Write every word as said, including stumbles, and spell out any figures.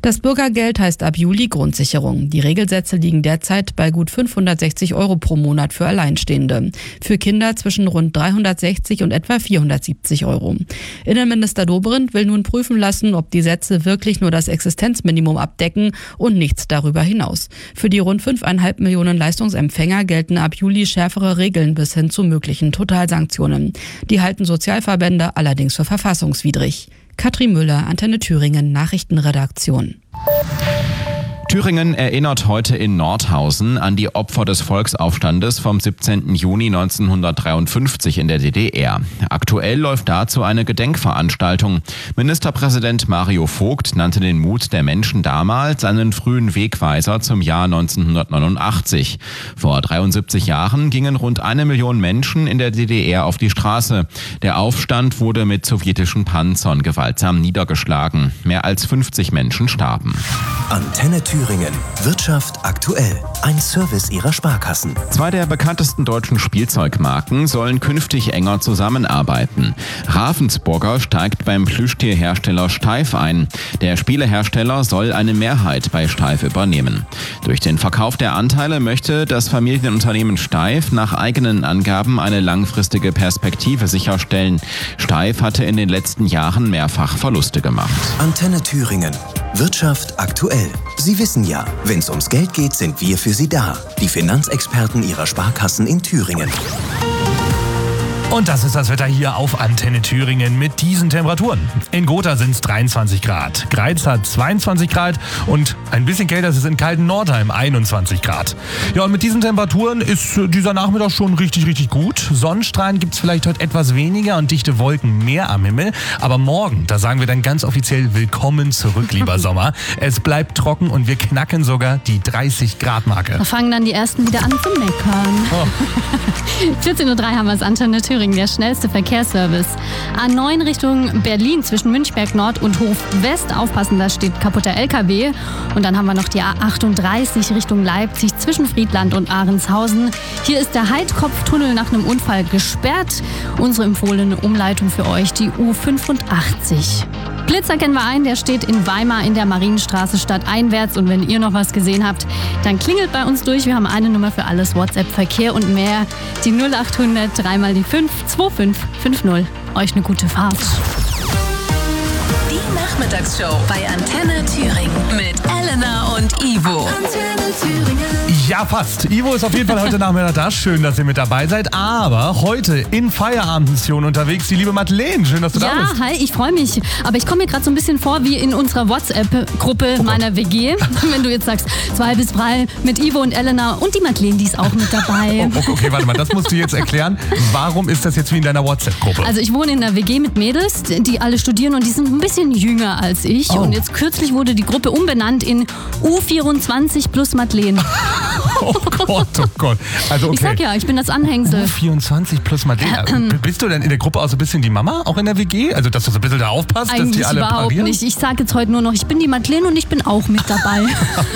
Das Bürgergeld heißt ab Juli Grundsicherung. Die Regelsätze liegen derzeit bei gut fünfhundertsechzig Euro pro Monat für Alleinstehende. Für Kinder zwischen rund dreihundertsechzig und etwa vierhundertsiebzig Euro. Innenminister Dobrindt will nun prüfen lassen, ob die Sätze wirklich nur das Existenzminimum abdecken und nichts darüber hinaus. Für die rund fünfeinhalb Millionen Leistungsempfänger gelten ab Juli schärfere Regeln bis hin zu möglichen Totalsanktionen. Die halten Sozialverbände allerdings für verfassungswidrig. Katrin Müller, Antenne Thüringen, Nachrichtenredaktion. Thüringen erinnert heute in Nordhausen an die Opfer des Volksaufstandes vom siebzehnten Juni neunzehnhundertdreiundfünfzig in der D D R. Aktuell läuft dazu eine Gedenkveranstaltung. Ministerpräsident Mario Vogt nannte den Mut der Menschen damals einen frühen Wegweiser zum Jahr neunzehnhundertneunundachtzig. Vor dreiundsiebzig Jahren gingen rund eine Million Menschen in der D D R auf die Straße. Der Aufstand wurde mit sowjetischen Panzern gewaltsam niedergeschlagen. Mehr als fünfzig Menschen starben. Antenne Thüringen. Wirtschaft aktuell. Ein Service ihrer Sparkassen. Zwei der bekanntesten deutschen Spielzeugmarken sollen künftig enger zusammenarbeiten. Ravensburger steigt beim Plüschtierhersteller Steiff ein. Der Spielehersteller soll eine Mehrheit bei Steiff übernehmen. Durch den Verkauf der Anteile möchte das Familienunternehmen Steiff nach eigenen Angaben eine langfristige Perspektive sicherstellen. Steiff hatte in den letzten Jahren mehrfach Verluste gemacht. Antenne Thüringen. Wirtschaft aktuell. Sie wissen ja, wenn es ums Geld geht, sind wir für Sie da. Die Finanzexperten Ihrer Sparkassen in Thüringen. Und das ist das Wetter hier auf Antenne Thüringen mit diesen Temperaturen. In Gotha sind es dreiundzwanzig Grad, Greiz hat zweiundzwanzig Grad und ein bisschen kälter ist es in kalten Nordheim, einundzwanzig Grad. Ja, und mit diesen Temperaturen ist dieser Nachmittag schon richtig, richtig gut. Sonnenstrahlen gibt es vielleicht heute etwas weniger und dichte Wolken mehr am Himmel. Aber morgen, da sagen wir dann ganz offiziell willkommen zurück, lieber Sommer. Es bleibt trocken und wir knacken sogar die dreißig Grad Marke. Da fangen dann die ersten wieder an zu meckern. Oh. vierzehn Uhr drei haben wir es, Antenne Thüringen. Der schnellste Verkehrsservice. A neun Richtung Berlin zwischen Münchberg Nord und Hof West. Aufpassen, da steht kaputter L K W. Und dann haben wir noch die A achtunddreißig Richtung Leipzig zwischen Friedland und Ahrenshausen. Hier ist der Heidkopftunnel nach einem Unfall gesperrt. Unsere empfohlene Umleitung für euch, die U fünfundachtzig. Blitzer kennen wir ein, der steht in Weimar in der Marienstraße stadteinwärts. Und wenn ihr noch was gesehen habt, dann klingelt bei uns durch. Wir haben eine Nummer für alles, WhatsApp, Verkehr und mehr. Die null achthundert drei mal die fünf zwei fünf fünf null. Euch eine gute Fahrt. Die Nachmittagsshow bei Antenne Thüringen mit Elena und Ivo. Antenne Thüringen. Ja, fast. Ivo ist auf jeden Fall heute Nachmittag da. Schön, dass ihr mit dabei seid. Aber heute in Feierabendmission unterwegs die liebe Madeleine. Schön, dass du ja, da bist. Ja, hi, ich freue mich. Aber ich komme mir gerade so ein bisschen vor wie in unserer WhatsApp-Gruppe oh meiner W G. Wenn du jetzt sagst, zwei bis drei mit Ivo und Elena und die Madeleine, die ist auch mit dabei. Oh, okay, warte mal, das musst du jetzt erklären. Warum ist das jetzt wie in deiner WhatsApp-Gruppe? Also ich wohne in einer W G mit Mädels, die alle studieren und die sind ein bisschen jünger als ich. Oh. Und jetzt kürzlich wurde die Gruppe umbenannt in U vierundzwanzig plus Madeleine. Oh Gott, oh Gott. Also okay. Ich sag ja, ich bin das Anhängsel. U vierundzwanzig plus Madeleine. Ähm. Bist du denn in der Gruppe auch so ein bisschen die Mama, auch in der W G? Also, dass du so ein bisschen da aufpasst, Eigentlich dass die alle überhaupt parieren? nicht. Ich sage jetzt heute nur noch, ich bin die Madeleine und ich bin auch mit dabei.